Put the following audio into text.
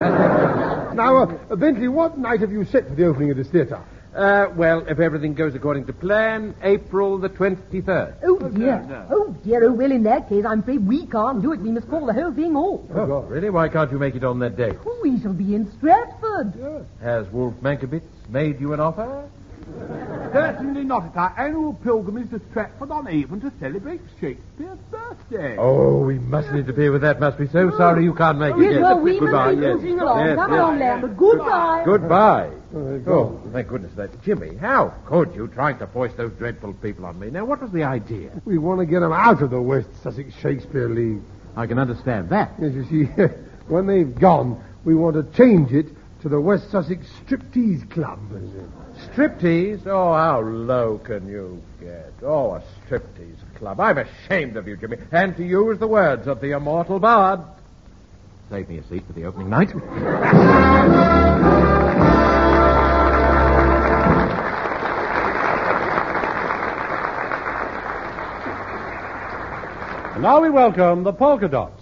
Now, Bentley, what night have you set for the opening of this theatre? Well, if everything goes according to plan, April the 23rd. Oh, dear. No. Oh, dear. Oh, well, in that case, I'm afraid we can't do it. We must call the whole thing off. Oh, really? Why can't you make it on that day? Oh, we shall be in Stratford. Yes. Has Wolf Mankowitz made you an offer? Certainly not at our annual pilgrimage to Stratford on Avon to celebrate Shakespeare's birthday. Oh, we mustn't interfere with that, must we? So sorry you can't make it. Yes, well, we must be moving along. Come on, Lambert. Goodbye. Goodbye. Oh, thank goodness that. Jimmy, how could you trying to foist those dreadful people on me? Now, what was the idea? We want to get them out of the West Sussex Shakespeare League. I can understand that. Yes, you see, when they've gone, we want to change it to the West Sussex Striptease Club. Striptease? Oh, how low can you get? Oh, a striptease club. I'm ashamed of you, Jimmy. And to use the words of the immortal bard. Save me a seat for the opening night. And now we welcome the Polka Dots.